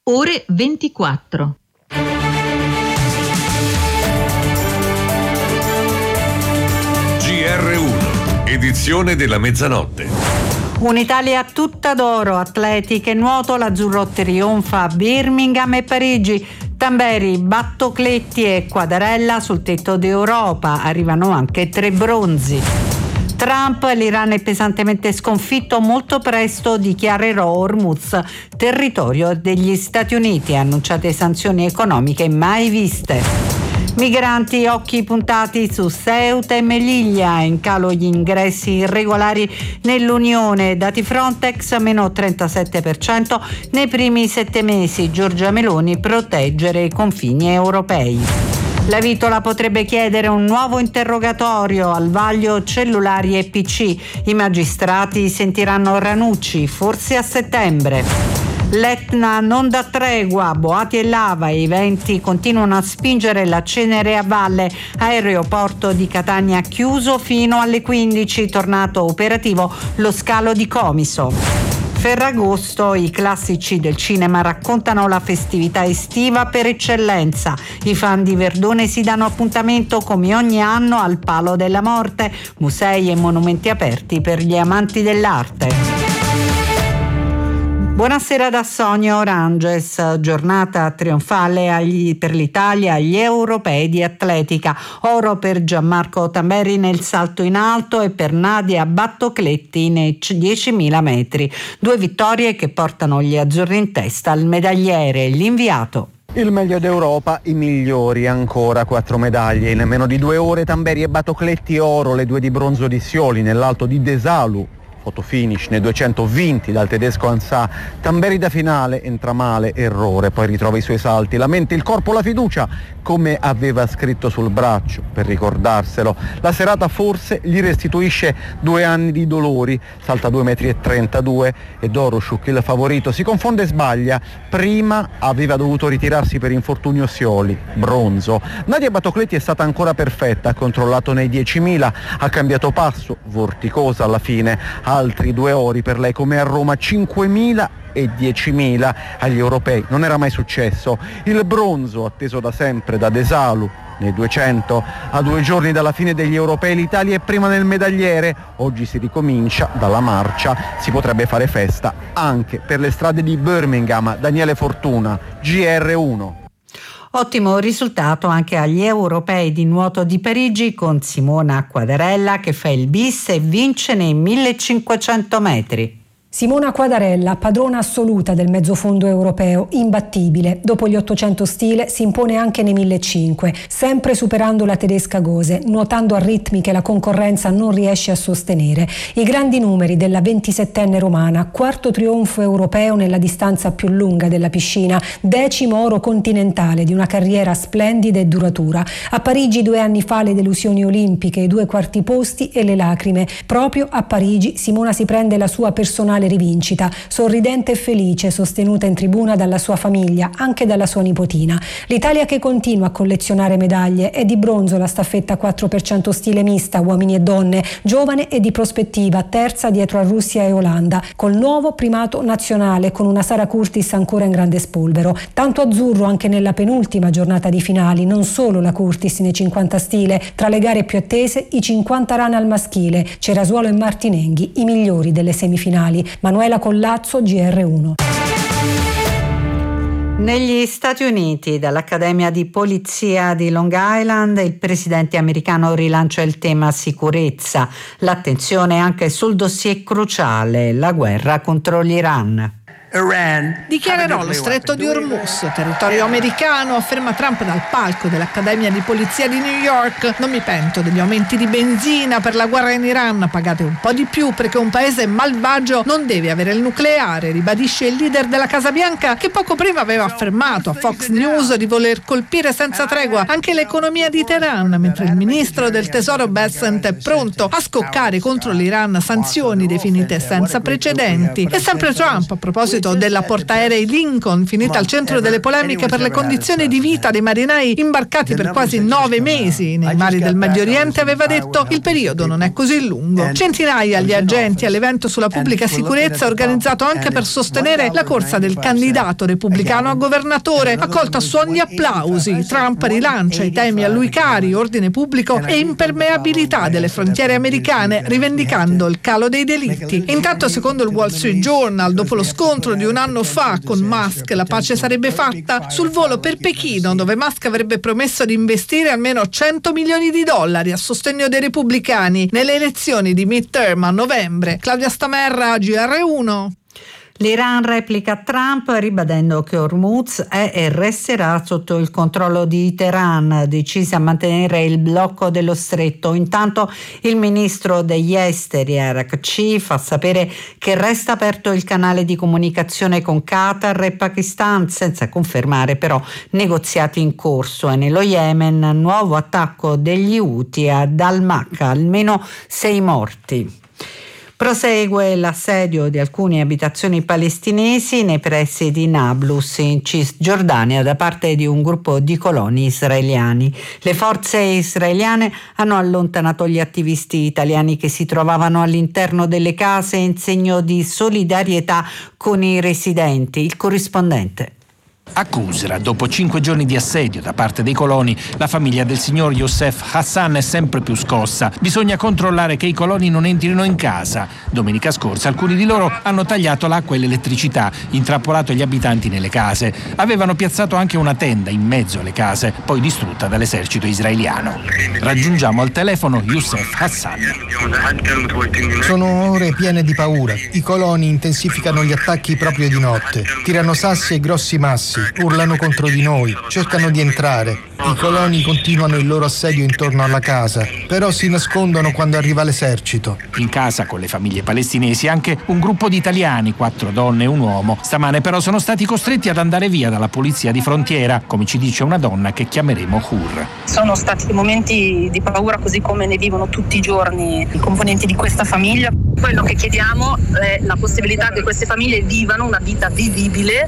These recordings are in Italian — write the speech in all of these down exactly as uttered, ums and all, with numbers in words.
ore ventiquattro. G R uno, edizione della mezzanotte. Un'Italia tutta d'oro, atletica e nuoto, l'azzurro trionfa a Birmingham e Parigi. Tamberi, Battocletti e Quadarella sul tetto d'Europa, arrivano anche tre bronzi. Trump, l'Iran è pesantemente sconfitto, molto presto dichiarerò Hormuz territorio degli Stati Uniti, annunciate sanzioni economiche mai viste. Migranti, occhi puntati su Ceuta e Melilla, in calo gli ingressi irregolari nell'Unione, dati Frontex meno trentasette per cento nei primi sette mesi, Giorgia Meloni proteggere i confini europei. La Vitola potrebbe chiedere un nuovo interrogatorio al vaglio cellulari e P C, i magistrati sentiranno Ranucci, forse a settembre. L'Etna non dà tregua, boati e lava e i venti continuano a spingere la cenere a valle. Aeroporto di Catania chiuso fino alle quindici, tornato operativo lo scalo di Comiso. Ferragosto, i classici del cinema raccontano la festività estiva per eccellenza. I fan di Verdone si danno appuntamento come ogni anno al Palo della Morte, musei e monumenti aperti per gli amanti dell'arte. Buonasera da Sonia Oranges, giornata trionfale agli, per l'Italia agli europei di atletica. Oro per Gianmarco Tamberi nel salto in alto e per Nadia Battocletti nei diecimila metri. Due vittorie che portano gli azzurri in testa al medagliere, l'inviato. Il meglio d'Europa, i migliori ancora, quattro medaglie. In meno di due ore Tamberi e Battocletti oro, le due di bronzo di Scioli nell'alto di Desalu. Fotofinish nei duecento vinti dal tedesco Ansà. Tamberi da finale, entra male, errore, poi ritrova i suoi salti, la mente, il corpo, la fiducia, come aveva scritto sul braccio per ricordarselo. La serata forse gli restituisce due anni di dolori, salta due metri e trentadue e Doroschuk, il favorito, si confonde e sbaglia. Prima aveva dovuto ritirarsi per infortunio Scioli, bronzo. Nadia Battocletti è stata ancora perfetta, ha controllato nei diecimila, ha cambiato passo, vorticosa alla fine. Altri due ori per lei come a Roma, cinquemila e diecimila agli europei. Non era mai successo. Il bronzo atteso da sempre da Desalu nei duecento. A due giorni dalla fine degli europei l'Italia è prima nel medagliere. Oggi si ricomincia dalla marcia. Si potrebbe fare festa anche per le strade di Birmingham. Daniele Fortuna, G R uno. Ottimo risultato anche agli europei di nuoto di Parigi con Simona Quadarella che fa il bis e vince nei millecinquecento metri. Simona Quadarella, padrona assoluta del mezzofondo europeo, imbattibile. Dopo gli ottocento stile si impone anche nei millecinquecento, sempre superando la tedesca Gose, nuotando a ritmi che la concorrenza non riesce a sostenere. I grandi numeri della ventisettenne romana, quarto trionfo europeo nella distanza più lunga della piscina, decimo oro continentale di una carriera splendida e duratura. A Parigi due anni fa le delusioni olimpiche, i due quarti posti e le lacrime. Proprio a Parigi Simona si prende la sua personale rivincita, sorridente e felice, sostenuta in tribuna dalla sua famiglia, anche dalla sua nipotina. L'Italia che continua a collezionare medaglie. È di bronzo la staffetta quattro per cento stile mista, uomini e donne, giovane e di prospettiva, terza dietro a Russia e Olanda, col nuovo primato nazionale, con una Sara Curtis ancora in grande spolvero. Tanto azzurro anche nella penultima giornata di finali, non solo la Curtis nei cinquanta stile, tra le gare più attese i cinquanta run al maschile, Cerasuolo e Martinenghi, i migliori delle semifinali. Manuela Collazzo, G R uno. Negli Stati Uniti, dall'Accademia di Polizia di Long Island, il presidente americano rilancia il tema sicurezza. L'attenzione anche sul dossier cruciale, la guerra contro l'Iran. Dichiarerò lo stretto di Hormuz territorio americano, afferma Trump dal palco dell'Accademia di Polizia di New York. Non mi pento degli aumenti di benzina per la guerra in Iran, pagate un po' di più perché un paese malvagio non deve avere il nucleare, ribadisce il leader della Casa Bianca, che poco prima aveva affermato a Fox News di voler colpire senza tregua anche l'economia di Teheran, mentre il ministro del tesoro Bessent è pronto a scoccare contro l'Iran sanzioni definite senza precedenti. E sempre Trump, a proposito proposito della portaerei Lincoln, finita al centro delle polemiche per le condizioni di vita dei marinai imbarcati per quasi nove mesi nei mari del Medio Oriente, aveva detto: il periodo non è così lungo. Centinaia gli agenti all'evento sulla pubblica sicurezza, organizzato anche per sostenere la corsa del candidato repubblicano a governatore, accolto a suoni di applausi. Trump rilancia i temi a lui cari, ordine pubblico e impermeabilità delle frontiere americane, rivendicando il calo dei delitti. Intanto, secondo il Wall Street Journal, dopo lo scontro di un anno fa con Musk, la pace sarebbe fatta. Sul volo per Pechino, dove Musk avrebbe promesso di investire almeno cento milioni di dollari a sostegno dei repubblicani nelle elezioni di midterm a novembre. Claudia Stamerra, G R uno. L'Iran replica Trump ribadendo che Hormuz è e resterà sotto il controllo di Teheran, decise a mantenere il blocco dello stretto. Intanto il ministro degli esteri Arakci fa sapere che resta aperto il canale di comunicazione con Qatar e Pakistan, senza confermare però negoziati in corso. E nello Yemen nuovo attacco degli Houthi ad Al-Makka, almeno sei morti. Prosegue l'assedio di alcune abitazioni palestinesi nei pressi di Nablus in Cisgiordania da parte di un gruppo di coloni israeliani. Le forze israeliane hanno allontanato gli attivisti italiani che si trovavano all'interno delle case in segno di solidarietà con i residenti. Il corrispondente. A Qusra, dopo cinque giorni di assedio da parte dei coloni, la famiglia del signor Youssef Hassan è sempre più scossa. Bisogna controllare che i coloni non entrino in casa. Domenica scorsa alcuni di loro hanno tagliato l'acqua e l'elettricità, intrappolato gli abitanti nelle case. Avevano piazzato anche una tenda in mezzo alle case, poi distrutta dall'esercito israeliano. Raggiungiamo al telefono Youssef Hassan. Sono ore piene di paura. I coloni intensificano gli attacchi proprio di notte. Tirano sassi e grossi massi. Urlano contro di noi, cercano di entrare. I coloni continuano il loro assedio intorno alla casa, però si nascondono quando arriva l'esercito. In casa con le famiglie palestinesi anche un gruppo di italiani, quattro donne e un uomo. Stamane però sono stati costretti ad andare via dalla polizia di frontiera, come ci dice una donna che chiameremo Hur. Sono stati momenti di paura così come ne vivono tutti i giorni i componenti di questa famiglia. Quello che chiediamo è la possibilità che queste famiglie vivano una vita vivibile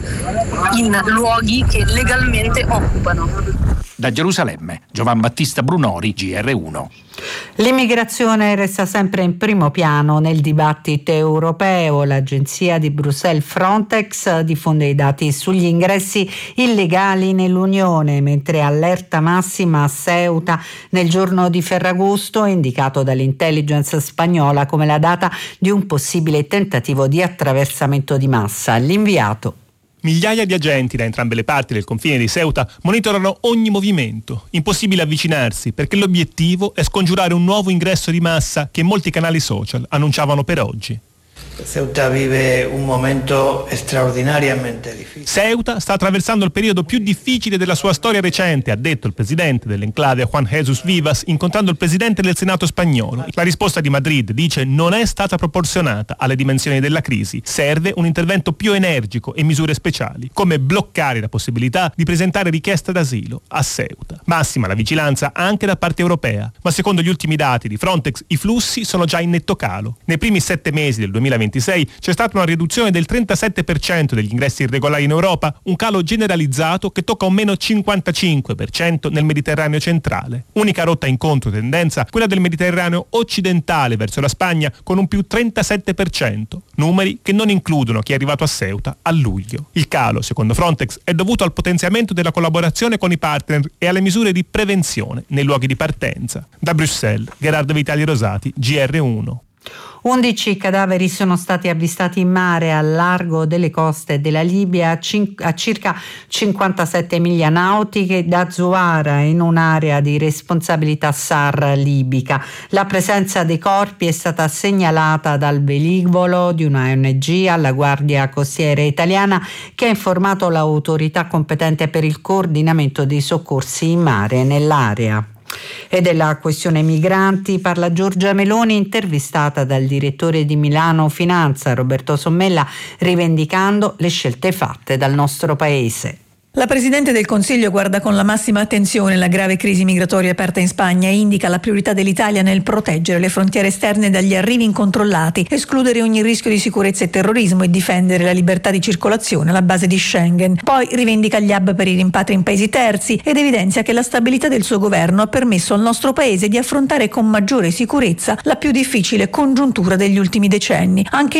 in luoghi che legalmente occupano. Da Gerusalemme, Giovan Battista Brunori, G R uno. L'immigrazione resta sempre in primo piano nel dibattito europeo. L'agenzia di Bruxelles Frontex diffonde i dati sugli ingressi illegali nell'Unione, mentre allerta massima a Ceuta nel giorno di Ferragosto, indicato dall'intelligence spagnola come la data di un possibile tentativo di attraversamento di massa. L'inviato. Migliaia di agenti da entrambe le parti del confine di Ceuta monitorano ogni movimento. Impossibile avvicinarsi perché l'obiettivo è scongiurare un nuovo ingresso di massa che molti canali social annunciavano per oggi. Ceuta vive un momento straordinariamente difficile. Ceuta sta attraversando il periodo più difficile della sua storia recente, ha detto il presidente dell'enclave Juan Jesus Vivas incontrando il presidente del Senato spagnolo. La risposta di Madrid, dice, non è stata proporzionata alle dimensioni della crisi. Serve un intervento più energico e misure speciali, come bloccare la possibilità di presentare richiesta d'asilo a Ceuta. Massima la vigilanza anche da parte europea, ma secondo gli ultimi dati di Frontex i flussi sono già in netto calo. Nei primi sette mesi del duemilaventisei c'è stata una riduzione del trentasette per cento degli ingressi irregolari in Europa, un calo generalizzato che tocca un meno cinquantacinque per cento nel Mediterraneo centrale. Unica rotta in controtendenza, quella del Mediterraneo occidentale verso la Spagna con un più trentasette per cento, numeri che non includono chi è arrivato a Ceuta a luglio. Il calo, secondo Frontex, è dovuto al potenziamento della collaborazione con i partner e alle misure di prevenzione nei luoghi di partenza. Da Bruxelles, Gerardo Vitali Rosati, G R uno. undici cadaveri sono stati avvistati in mare al largo delle coste della Libia a circa cinquantasette miglia nautiche da Zuara, in un'area di responsabilità S A R libica. La presenza dei corpi è stata segnalata dal velivolo di una O N G alla Guardia Costiera italiana, che ha informato l'autorità competente per il coordinamento dei soccorsi in mare nell'area. E della questione migranti parla Giorgia Meloni, intervistata dal direttore di Milano Finanza Roberto Sommella, rivendicando le scelte fatte dal nostro paese. La Presidente del Consiglio guarda con la massima attenzione la grave crisi migratoria aperta in Spagna e indica la priorità dell'Italia nel proteggere le frontiere esterne dagli arrivi incontrollati, escludere ogni rischio di sicurezza e terrorismo e difendere la libertà di circolazione alla base di Schengen. Poi rivendica gli hub per i rimpatri in paesi terzi ed evidenzia che la stabilità del suo governo ha permesso al nostro paese di affrontare con maggiore sicurezza la più difficile congiuntura degli ultimi decenni. Anche